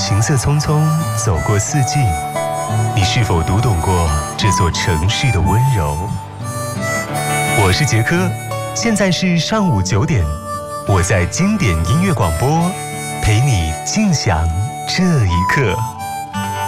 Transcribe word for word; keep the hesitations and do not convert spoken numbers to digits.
行色匆匆，走过四季，你是否读懂过这座城市的温柔？我是杰科，现在是上午九点，我在经典音乐广播，陪你静享这一刻。